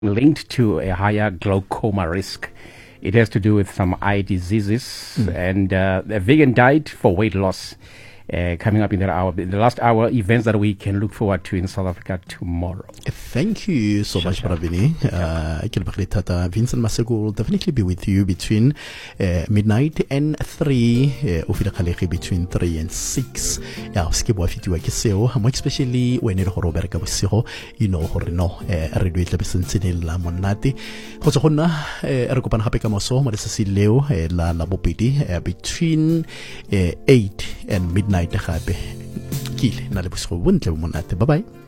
linked to a higher glaucoma risk. It has to do with some eye diseases and a vegan diet for weight loss. Coming up in the last hour, events that we can look forward to in South Africa tomorrow. Thank you so much, Bravini. Vincent Maseko will definitely be with you between midnight and 3, between 3 and 6. More especially when you're you know, radio la monate. Between 8 and midnight. Bye bye.